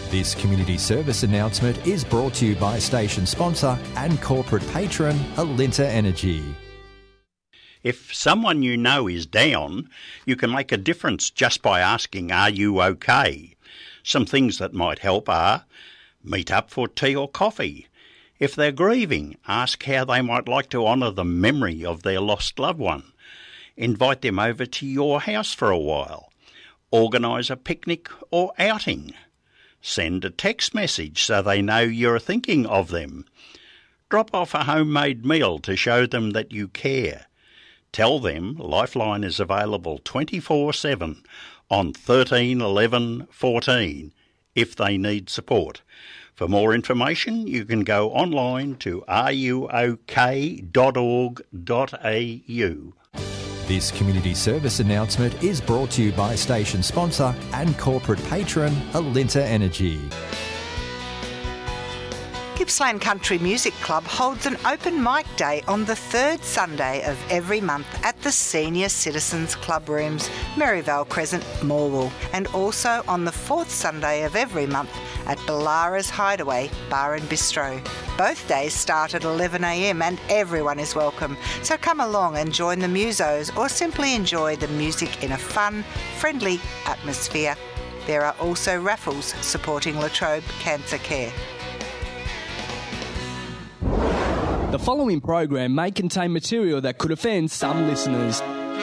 This community service announcement is brought to you by station sponsor and corporate patron Alinta Energy. If someone you know is down, you can make a difference just by asking, "Are you okay?" Some things that might help are meet up for tea or coffee. If they're grieving, ask how they might like to honour the memory of their lost loved one. Invite them over to your house for a while. Organise a picnic or outing. Send a text message so they know you're thinking of them. Drop off a homemade meal to show them that you care. Tell them Lifeline is available 24/7 on 13 11 14 if they need support. For more information, you can go online to ruok.org.au. This community service announcement is brought to you by station sponsor and corporate patron Alinta Energy. Gippsland Country Music Club holds an open mic day on the third Sunday of every month at the Senior Citizens Club Rooms, Merivale Crescent, Morwell, and also on the fourth Sunday of every month at Ballara's Hideaway Bar and Bistro. Both days start at 11 a.m. and everyone is welcome, so come along and join the musos or simply enjoy the music in a fun, friendly atmosphere. There are also raffles supporting La Trobe Cancer Care. The following program may contain material that could offend some listeners.